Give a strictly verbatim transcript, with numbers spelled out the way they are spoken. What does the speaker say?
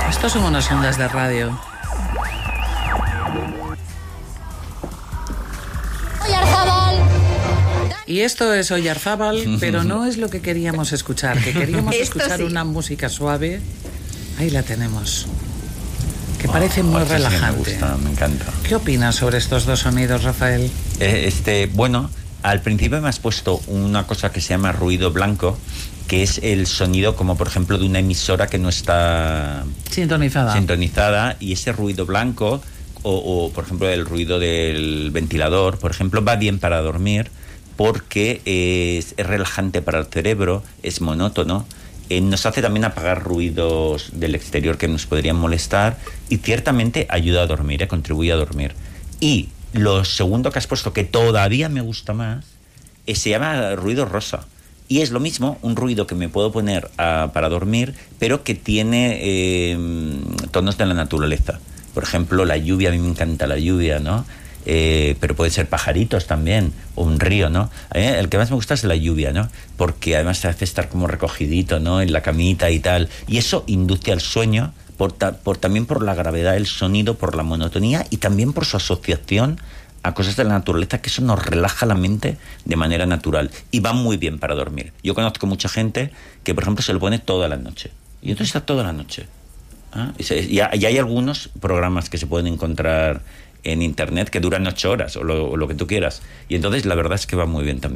Estos son unas ondas de radio. Y esto es Oyarzábal, pero no es lo que queríamos escuchar, que queríamos Esto escuchar sí. una música suave. Ahí la tenemos. Que parece muy Oh, sí, relajante. me gusta, me encanta. ¿Qué opinas sobre estos dos sonidos, Rafael? Eh, este, bueno, al principio me has puesto una cosa que se llama ruido blanco, que es el sonido como por ejemplo de una emisora que no está Sintonizada. sintonizada, y ese ruido blanco o, o por ejemplo el ruido del ventilador, por ejemplo, va bien para dormir porque es, es relajante para el cerebro, es monótono. Eh, nos hace también apagar ruidos del exterior que nos podrían molestar y ciertamente ayuda a dormir, eh, contribuye a dormir. Y lo segundo que has puesto, que todavía me gusta más, eh, se llama ruido rosa. Y es lo mismo, un ruido que me puedo poner uh, para dormir, pero que tiene eh, tonos de la naturaleza. Por ejemplo, la lluvia, a mí me encanta la lluvia, ¿no? Eh, pero puede ser pajaritos también, o un río, ¿no? A mí el que más me gusta es la lluvia, ¿no? Porque además te hace estar como recogidito, ¿no? En la camita y tal. Y eso induce al sueño, por, ta- por también por la gravedad del sonido, por la monotonía y también por su asociación a cosas de la naturaleza, que eso nos relaja la mente de manera natural y va muy bien para dormir. Yo conozco mucha gente que, por ejemplo, se lo pone toda la noche y entonces está toda la noche. ¿Ah? Y, se, y, y hay algunos programas que se pueden encontrar en internet que duran ocho horas o lo, o lo que tú quieras, y entonces la verdad es que va muy bien también.